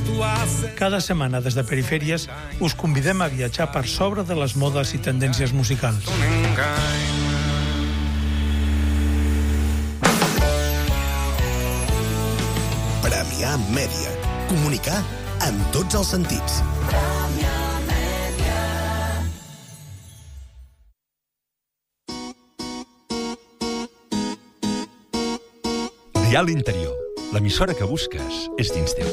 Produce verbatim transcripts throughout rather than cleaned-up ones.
Cada setmana des de Perifèries us convidem a viatjar per sobre de les modes i tendències musicals. Premià Mèdia. Comunicar amb tots els sentits. Dial Interior. L'emissora que busques és dins teu.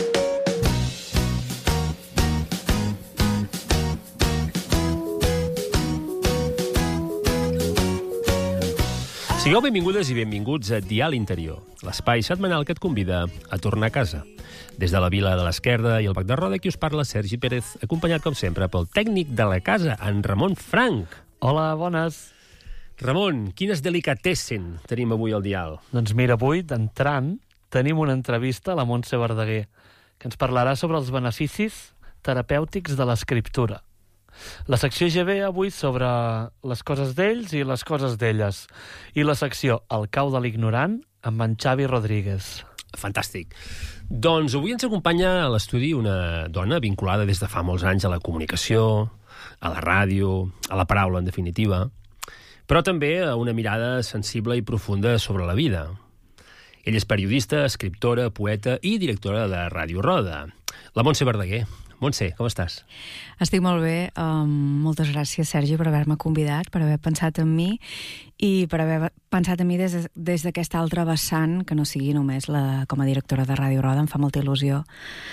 Sigueu benvingudes i benvinguts a Dial Interior, l'espai setmanal que et convida a tornar a casa. Des de la Vila de l'Esquerda i el Bac de Roda, qui us parla, Sergi Pérez, acompanyat, com sempre, pel tècnic de la casa, en Ramon Frank. Hola, bones. Ramon, quines delicatessen tenim avui al Dial? Doncs mira, avui, d'entrant, tenim una entrevista a la Montse Verdaguer, que ens parlarà sobre els beneficis terapèutics de l'escriptura. La secció G B avui sobre les coses d'ells i les coses d'elles. I la secció El cau de l'ignorant amb en Xavi Rodríguez. Fantàstic. Doncs avui ens acompanya a l'estudi una dona vinculada des de fa molts anys a la comunicació, a la ràdio, a la paraula, en definitiva, però també a una mirada sensible i profunda sobre la vida. Ella és periodista, escriptora, poeta i directora de Ràdio Roda. La Montse Verdaguer. Montse, com estàs? Estic molt bé. Um, moltes gràcies, Sergi, per haver-me convidat, per haver pensat en mi i per haver pensat en mi des, des d'aquesta altra vessant, que no sigui només la, com a directora de Ràdio Roda. Em fa molta il·lusió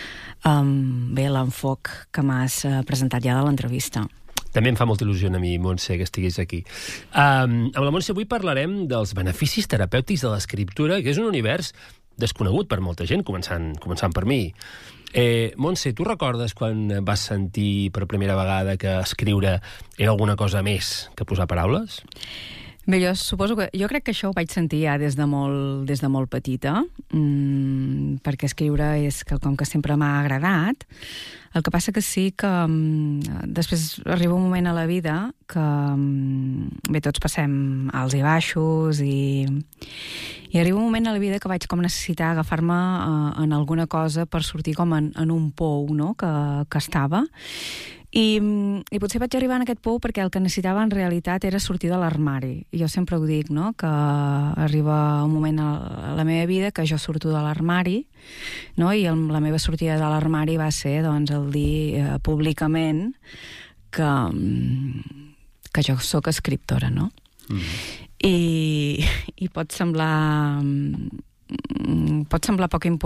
um, bé l'enfoc que m'has uh, presentat ja de l'entrevista. També em fa molta il·lusió a mi, Montse, que estiguis aquí. Um, amb la Montse avui parlarem dels beneficis terapèutics de l'escriptura, que és un univers desconegut per molta gent, començant, començant per mi. Eh, Montse, tu recordes quan vas sentir per primera vegada que escriure era alguna cosa més que posar paraules? Bé, jo suposo que... Jo crec que això ho vaig sentir ja des de molt, des de molt petita, mmm, perquè escriure és quelcom que sempre m'ha agradat. El que passa que sí que um, després arriba un moment a la vida que, um, bé, tots passem alts i baixos i, i arriba un moment a la vida que vaig com necessitar agafar-me uh, en alguna cosa per sortir com en, en un pou, no?, que, que estava. I, i potser vaig arribar en aquest pou perquè el que necessitava en realitat era sortir de l'armari. I jo sempre ho dic, no?, que arriba un moment a la meva vida que jo surto de l'armari, no?, i el, la meva sortida de l'armari va ser, doncs, el dir eh, públicament que, que jo sóc escriptora, no? Mm-hmm. I, i pot semblar pot semblar poc important